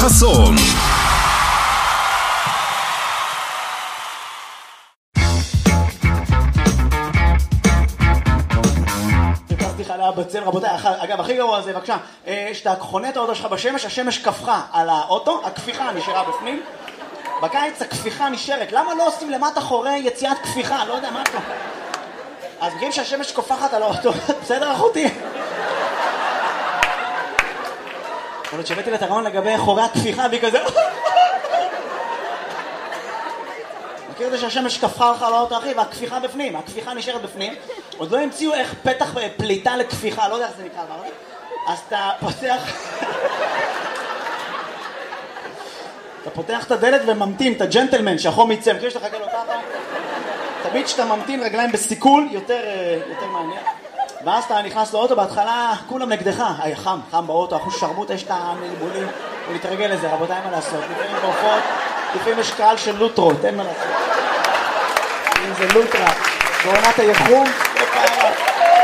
חסון. בצל, רבותיי, אגב, הכי גרוע זה, בבקשה, שאתה חונה את האוטו שלך בשמש, השמש קפחה על האוטו, הכפיחה נשארה בפנים. בקיץ הכפיחה נשארת. למה לא עושים למטה חורי יציאת כפיחה? לא יודע מה פה. אז מגיעים שהשמש קופחת על האוטו, בסדר אחותי? יכול להיות שהבאתי לתרעון לגבי חורי הכפיחה והיא כזה... מכיר את זה שהשמש קפחה לך על האוטו, אחי, והכפיחה בפנים, הכפיחה נשארת בפנים. עוד לא המציאו איך פתח פליטה לכפיחה, לא יודע איך זה נקרא, אז אתה פותח את הדלת וממתין, את הג'נטלמן שהחום יצא, מכיר שאתה חכה לו ככה? תמיד שאתה ממתין רגליים בסיכול, יותר מעניין. ואז אתה נכנס לאוטו, בהתחלה כולם נגדך, חם באוטו, אחוז שרמוטה, יש את המלבולים, ולהתרגל לזה, רבותיי, אין מה לעשות. לפעמים בעופות, לפעמים יש קהל של לוטרות, אין מה לעשות. אם זה לוטרה, בעונת היחום, לא פעם.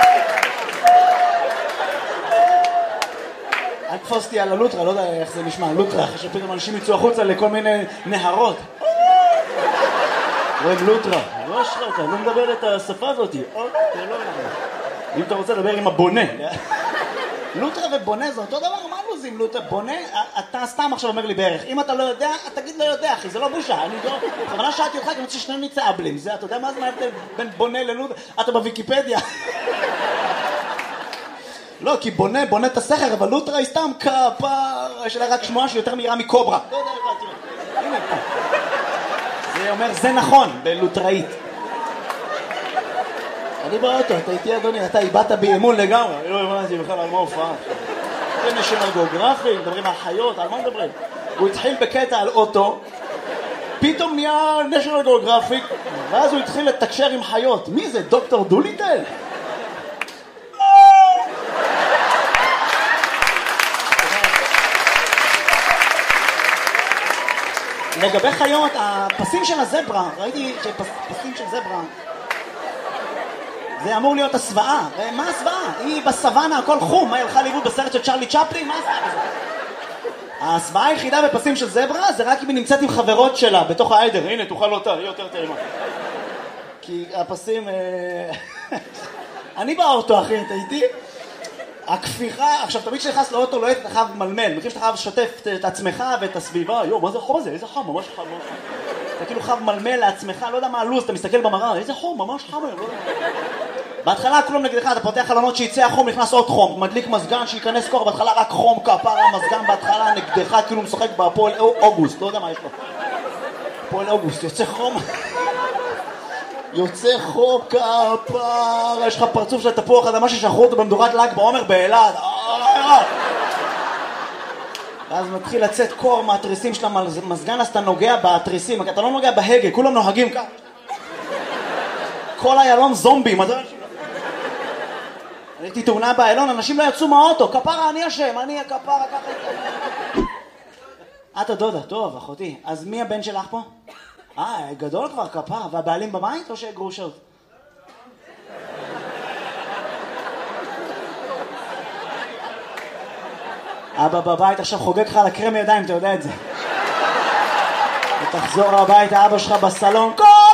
אל תפוסתי על הלוטרה, לא יודע איך זה נשמע, לוטרה, אחרי שפתאום אנשים יצאו החוצה לכל מיני נהרות. רואים לוטרה, לא שלך, אני לא מדבר את השפה הזאת. אם אתה רוצה לדבר עם הבונה. לוטרה ובונה זה אותו דבר, מה לוזים לוטרה? בונה, אתה סתם עכשיו אומר לי בערך. אם אתה לא יודע, תגיד לא יודע, אחי, זה לא בושה. אני לא... בכוונה שאלתי אותך, כי אני רוצה ששנינו מצאבלים. אתה יודע מה זה ההבדל בין בונה ללוטרה? אתה בוויקיפדיה. לא, כי בונה את הסכר, אבל לוטרה היא סתם כפר, יש לה רק שמועה שהיא יותר מהירה מקוברה. לא יודע איך תראה. הנה פה. זה אומר, זה נכון, בלוטראית. אני באוטו, אתה איתי אדוני, אתה איבדת באמון לגמרי. לא הבנתי בכלל על מה הופעה. זה נשיונל גיאוגרפיק, מדברים על חיות, על מה מדברים? הוא התחיל בקטע על אוטו, פתאום נהיה נשיונל גיאוגרפיק, ואז הוא התחיל לתקשר עם חיות. מי זה? דוקטור דוליטל? לגבי חיות, הפסים של הזברה, ראיתי שפסים של זברה, זה אמור להיות הסוואה. מה הסוואה? היא בסוואנה, הכל חום. מה, היא הלכה לאיבוד בסרט של צ'רלי צ'פלין? מה הסוואה בזה? הסוואה היחידה בפסים של זברה זה רק אם היא נמצאת עם חברות שלה בתוך העדר. הנה, תוכל אותה, היא יותר טעימה. כי הפסים... אני באוטו, אחי, אתה איתי? הכפיחה, עכשיו תמיד כשנכנס לאוטו לא אתה חייב מלמל, מכיר שאתה חייב לשתף את עצמך ואת הסביבה, מה זה החום הזה? איזה חם, ממש חם. אתה כאילו חייב מלמל לעצמך, לא יודע מה הלוז, אתה מסתכל במראה, איזה חום, ממש חם היום, לא יודע. בהתחלה כולם נגדך, אתה פותח חלונות שיצא החום, נכנס עוד חום, מדליק מזגן שיכנס קור, בהתחלה רק חום, כפר, המזגן בהתחלה נגדך, כאילו משחק בפועל אוגוסט, לא יודע מה יש לו. פועל אוגוסט, יוצא חום. יוצא חום כפר, יש לך פרצוף של תפוח אדמה ששחרו אותו במדורת ל"ג בעומר באילת. ואז מתחיל לצאת קור מהתריסים של המזגן, אז אתה נוגע בתריסים, אתה לא נוגע בהגה, כולם נוהגים כך. כל איילון זומבים. הייתי תאונה באיילון, אנשים לא יצאו מהאוטו, כפרה אני אשם, אני הכפרה ככה. את הדודה, טוב אחותי, אז מי הבן שלך פה? גדול כבר כפרה, והבעלים בבית או שגרושות? אבא בבית עכשיו חוגג לך על הקרם ידיים, אתה יודע את זה. ותחזור הביתה, אבא שלך בסלון, כל